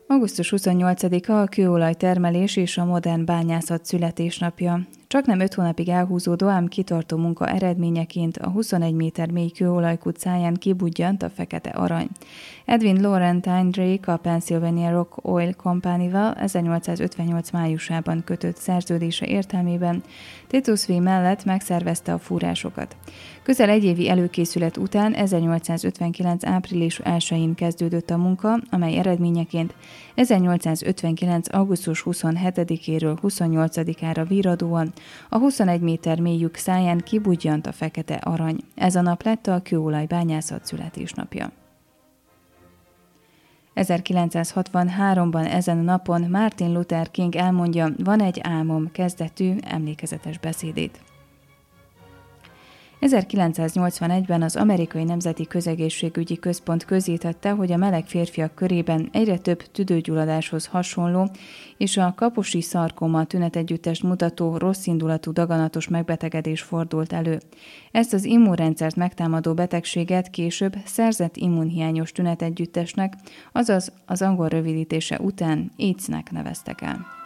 Augusztus 28-a a kőolajtermelés és a modern bányászat születésnapja. Csaknem 5 hónapig elhúzódó, ám kitartó munka eredményeként a 21 méter mély kőolajkutcáján kibudjant a fekete arany. Edwin Laurentine Drake a Pennsylvania Rock Oil Company-val 1858 májusában kötött szerződése értelmében Titus V mellett megszervezte a fúrásokat. Közel egy évi előkészület után 1859. április 1-én kezdődött a munka, amely eredményeként 1859. augusztus 27-éről 28-ára virradóan a 21 méter mély lyuk száján kibudjant a fekete arany. Ez a nap lett a kőolajbányászat születésnapja. 1963-ban ezen a napon Martin Luther King elmondja Van egy álmom kezdetű emlékezetes beszédét. 1981-ben az Amerikai Nemzeti Közegészségügyi Központ közzétette, hogy a meleg férfiak körében egyre több tüdőgyulladáshoz hasonló és a kaposi szarkóma tünetegyüttest mutató rosszindulatú daganatos megbetegedés fordult elő. Ezt az immunrendszert megtámadó betegséget később szerzett immunhiányos tünetegyüttesnek, azaz az angol rövidítése után AIDS-nek neveztek el.